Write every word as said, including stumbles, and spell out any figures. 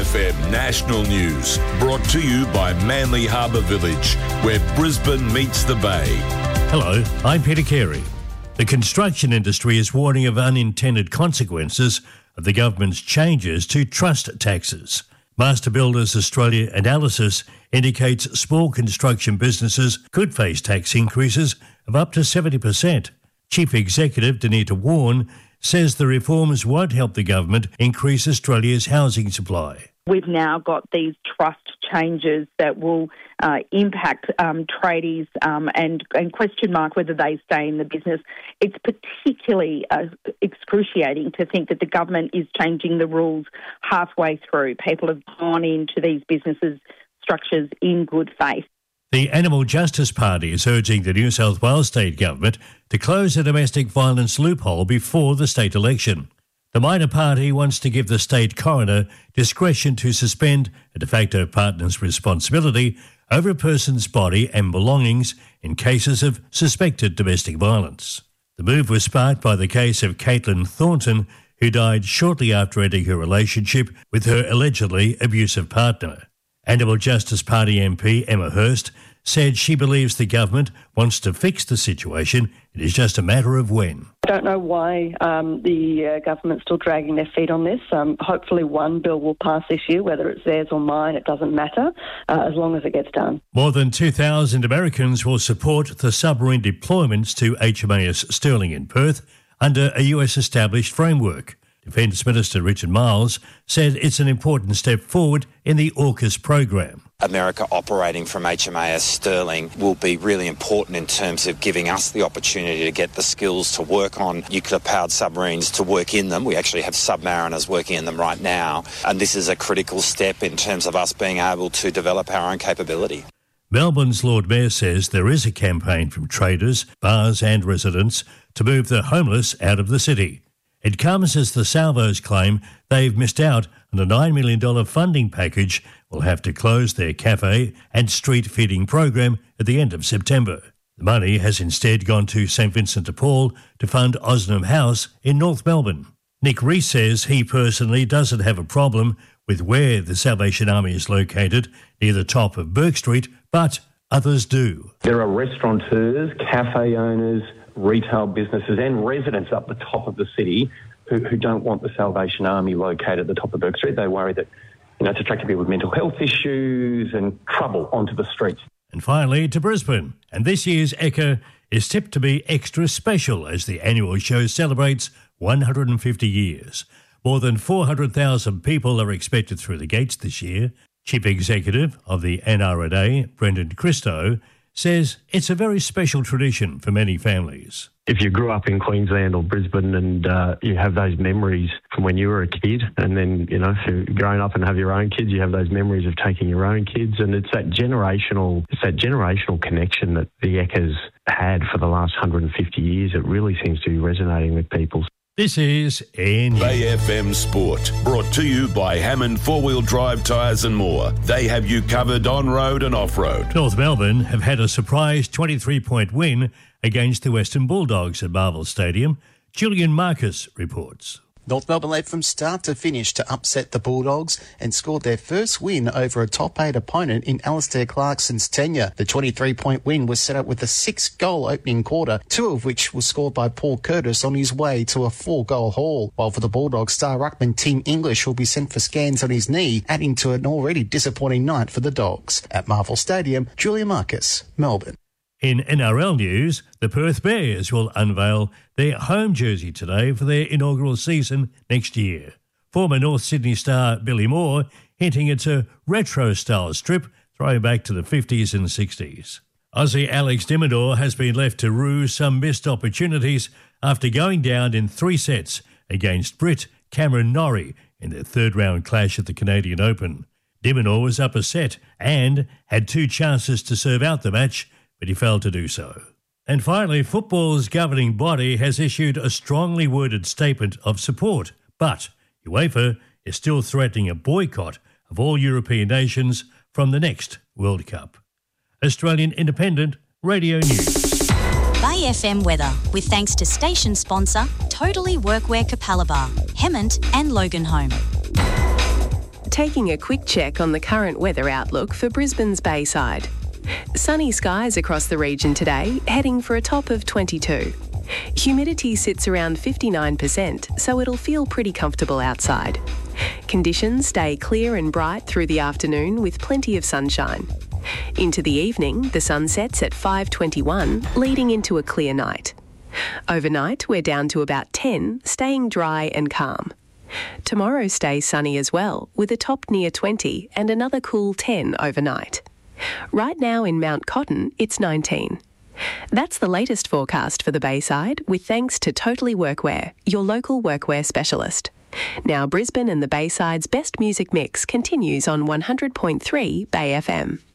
F M National News, brought to you by Manly Harbour Village, where Brisbane meets the Bay. Hello, I'm Peter Carey. The construction industry is warning of unintended consequences of the government's changes to trust taxes. Master Builders Australia analysis indicates small construction businesses could face tax increases of up to seventy percent. Chief Executive Denita Warren says the reforms won't help the government increase Australia's housing supply. We've now got these trust changes that will uh, impact um, tradies um, and, and question mark whether they stay in the business. It's particularly uh, excruciating to think that the government is changing the rules halfway through. People have gone into these businesses' structures in good faith. The Animal Justice Party is urging the New South Wales state government to close the domestic violence loophole before the state election. The minor party wants to give the state coroner discretion to suspend a de facto partner's responsibility over a person's body and belongings in cases of suspected domestic violence. The move was sparked by the case of Caitlin Thornton, who died shortly after ending her relationship with her allegedly abusive partner. Animal Justice Party M P Emma Hurst said she believes the government wants to fix the situation. It is just a matter of when. I don't know why um, the uh, government's still dragging their feet on this. Um, hopefully one bill will pass this year, whether it's theirs or mine, it doesn't matter, uh, as long as it gets done. More than two thousand Americans will support the submarine deployments to H M A S Sterling in Perth under a U S-established framework. Defence Minister Richard Marles said it's an important step forward in the AUKUS program. America operating from H M A S Sterling will be really important in terms of giving us the opportunity to get the skills to work on nuclear-powered submarines, to work in them. We actually have submariners working in them right now, and this is a critical step in terms of us being able to develop our own capability. Melbourne's Lord Mayor says there is a campaign from traders, bars and residents to move the homeless out of the city. It comes as the Salvos claim they've missed out on a nine million dollars funding package, will have to close their cafe and street feeding program at the end of September. The money has instead gone to St Vincent de Paul to fund Osnum House in North Melbourne. Nick Rees says he personally doesn't have a problem with where the Salvation Army is located, near the top of Bourke Street, but others do. There are restaurateurs, cafe owners, retail businesses and residents up the top of the city who, who don't want the Salvation Army located at the top of Bourke Street. They worry that, you know, it's attracting people with mental health issues and trouble onto the streets. And finally to Brisbane. And this year's Ekka is tipped to be extra special as the annual show celebrates one hundred fifty years. More than four hundred thousand people are expected through the gates this year. Chief Executive of the N R N A, Brendan Christo, says it's a very special tradition for many families. If you grew up in Queensland or Brisbane and uh, you have those memories from when you were a kid, and then, you know, if you're growing up and have your own kids, you have those memories of taking your own kids, and it's that generational, it's that generational connection that the Ekka's had for the last one hundred fifty years. It really seems to be resonating with people. This is N Bay F M Sport, brought to you by Hammond Four-Wheel Drive Tyres and More. They have you covered on-road and off-road. North Melbourne have had a surprise twenty-three point win against the Western Bulldogs at Marvel Stadium. Julian Marcus reports. North Melbourne led from start to finish to upset the Bulldogs and scored their first win over a top eight opponent in Alistair Clarkson's tenure. The twenty-three point win was set up with a six-goal opening quarter, two of which was scored by Paul Curtis on his way to a four-goal haul. While for the Bulldogs, star ruckman Tim English will be sent for scans on his knee, adding to an already disappointing night for the Dogs. At Marvel Stadium, Julia Marcus, Melbourne. In N R L news, the Perth Bears will unveil their home jersey today for their inaugural season next year. Former North Sydney star Billy Moore hinting it's a retro-style strip throwing back to the fifties and sixties. Aussie Alex de Minaur has been left to rue some missed opportunities after going down in three sets against Brit Cameron Norrie in their third-round clash at the Canadian Open. De Minaur was up a set and had two chances to serve out the match, but he failed to do so. And finally, football's governing body has issued a strongly worded statement of support, but UEFA is still threatening a boycott of all European nations from the next World Cup. Australian Independent Radio News. Bay F M weather, with thanks to station sponsor Totally Workwear Capalaba, Hemmant and Loganholme. Taking a quick check on the current weather outlook for Brisbane's Bayside. Sunny skies across the region today, heading for a top of twenty-two. Humidity sits around fifty-nine percent, so it'll feel pretty comfortable outside. Conditions stay clear and bright through the afternoon with plenty of sunshine. Into the evening, the sun sets at five twenty-one, leading into a clear night. Overnight, we're down to about ten, staying dry and calm. Tomorrow stays sunny as well, with a top near twenty and another cool ten overnight. Right now in Mount Cotton, it's nineteen. That's the latest forecast for the Bayside, with thanks to Totally Workwear, your local workwear specialist. Now Brisbane and the Bayside's best music mix continues on one hundred point three Bay F M.